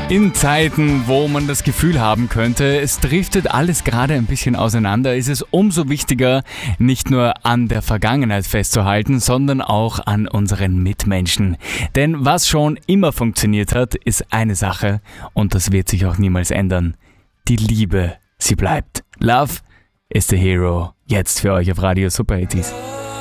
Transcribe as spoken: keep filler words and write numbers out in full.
In Zeiten, wo man das Gefühl haben könnte, es driftet alles gerade ein bisschen auseinander, ist es umso wichtiger, nicht nur an der Vergangenheit festzuhalten, sondern auch an unseren Mitmenschen. Denn was schon immer funktioniert hat, ist eine Sache und das wird sich auch niemals ändern. Die Liebe, sie bleibt. Love is the hero. Jetzt für euch auf Radio Super achtzig.